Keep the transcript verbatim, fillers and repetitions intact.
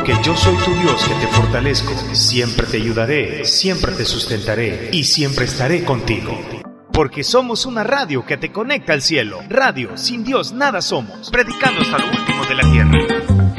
Porque yo soy tu Dios que te fortalezco, siempre te ayudaré, siempre te sustentaré y siempre estaré contigo. Porque somos una radio que te conecta al cielo. Radio, sin Dios nada somos, predicando hasta lo último de la tierra.